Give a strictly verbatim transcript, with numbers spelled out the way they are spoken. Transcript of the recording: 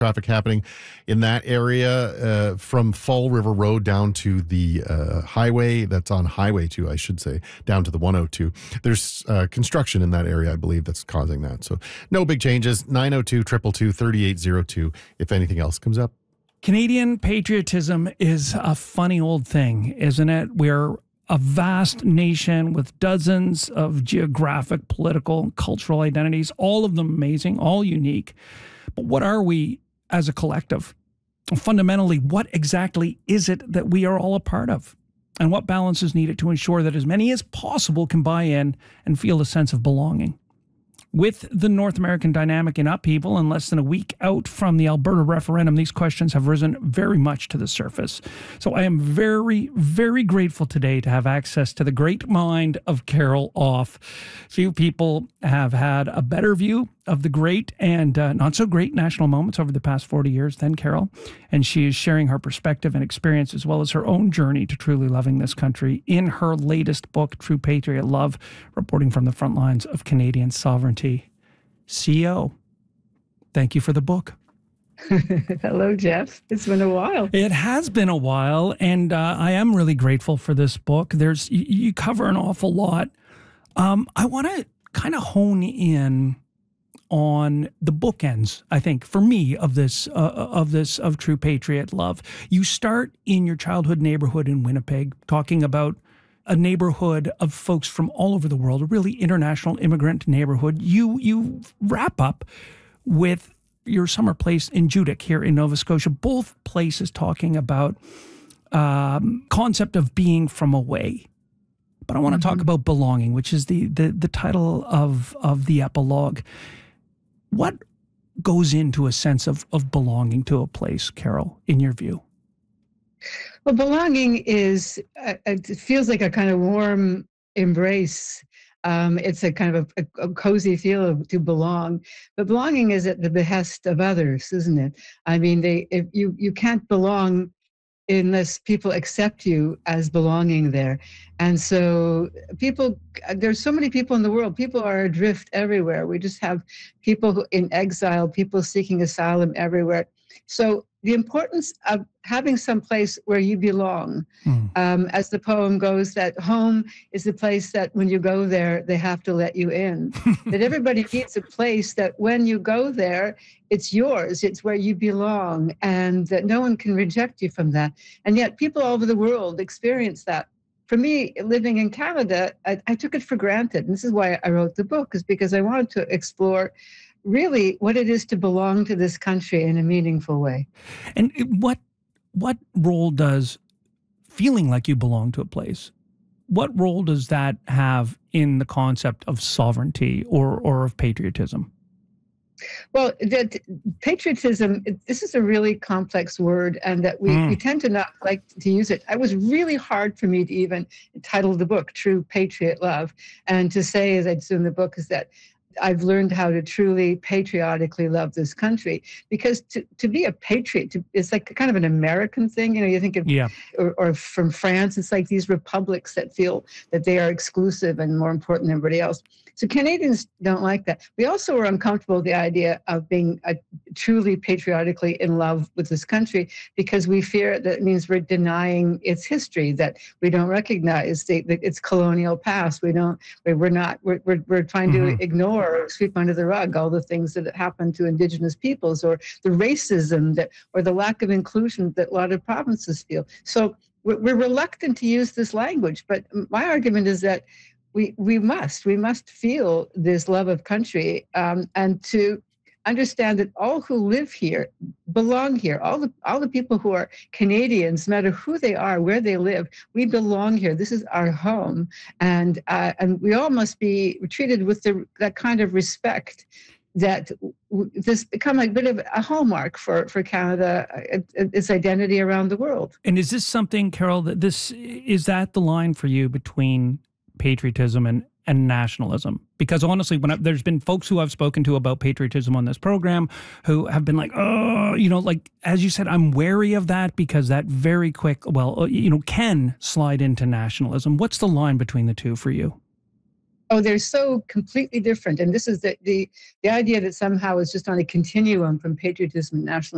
traffic happening in that area uh, from Fall River Road down to the uh, highway that's on Highway two, I should say, down to the one oh two. There's uh, construction in that area, I believe, that's causing that. So no big changes. nine oh two, two two two, three eight zero two if anything else comes up. Canadian patriotism is a funny old thing, isn't it? We're a vast nation with dozens of geographic, political, cultural identities, all of them amazing, all unique. But what are we as a collective? Fundamentally, what exactly is it that we are all a part of? And what balance is needed to ensure that as many as possible can buy in and feel a sense of belonging? With the North American dynamic in upheaval and less than a week out from the Alberta referendum, these questions have risen very much to the surface. So I am very, very grateful today to have access to the great mind of Carol Off. Few people have had a better view of the great and uh, not so great national moments over the past forty years than Carol. And she is sharing her perspective and experience as well as her own journey to truly loving this country in her latest book, True Patriot Love, reporting from the front lines of Canadian sovereignty. C E O, thank you for the book. Hello, Jeff. It's been a while. It has been a while, and uh, I am really grateful for this book. There's you, you cover an awful lot. Um, I want to kind of hone in on the bookends, I think, for me, of this, uh, of this, of True Patriot Love. You start in your childhood neighborhood in Winnipeg, talking about a neighborhood of folks from all over the world, a really international immigrant neighborhood. You, you wrap up with your summer place in Judique here in Nova Scotia, both places talking about um, concept of being from away. But I want to mm-hmm. talk about belonging, which is the, the, the title of, of the epilogue. What goes into a sense of, of belonging to a place, Carol, in your view? Well, belonging is, uh, it feels like a kind of warm embrace. Um, it's a kind of a, a cozy feel to belong. But belonging is at the behest of others, isn't it? I mean, they if you, you can't belong unless people accept you as belonging there. And so people, there's so many people in the world. People are adrift everywhere. We just have people who, in exile, people seeking asylum everywhere. So the importance of having some place where you belong, mm. um, as the poem goes, that home is the place that when you go there, they have to let you in. That everybody needs a place that when you go there, it's yours, it's where you belong, and that no one can reject you from that. And yet people all over the world experience that. For me, living in Canada, I, I took it for granted. And this is why I wrote the book, is because I wanted to explore really what it is to belong to this country in a meaningful way. And what what role does feeling like you belong to a place, what role does that have in the concept of sovereignty or, or of patriotism? Well, that patriotism, this is a really complex word, and that we, mm. we tend to not like to use it. It was really hard for me to even title the book True Patriot Love. And to say, as I do in the book, is that I've learned how to truly patriotically love this country, because to, to be a patriot, to, it's like kind of an American thing. You know, you think of, yeah. or, or from France, it's like these republics that feel that they are exclusive and more important than everybody else. So Canadians don't like that. We also are uncomfortable with the idea of being a, truly patriotically in love with this country, because we fear that it means we're denying its history, that we don't recognize the, the, its colonial past. We don't, we're not, we're, we're, we're trying mm-hmm. to ignore or sweep under the rug all the things that happened to Indigenous peoples, or the racism that, or the lack of inclusion that a lot of provinces feel. So we're, we're reluctant to use this language. But my argument is that we we must, we must feel this love of country, um, and to understand that all who live here belong here. All the all the people who are Canadians, no matter who they are, where they live, we belong here. This is our home, and uh, and we all must be treated with the, that kind of respect that w- this become a bit of a hallmark for for Canada, uh, its identity around the world. And is this something, Carol, that this is that the line for you between patriotism and and nationalism? Because honestly, when I, there's been folks who I've spoken to about patriotism on this program who have been like, oh, you know, like, as you said, I'm wary of that because that very quick, well, you know, can slide into nationalism. What's the line between the two for you? Oh, they're so completely different. And this is the, the, the idea that somehow it's just on a continuum from patriotism and nationalism.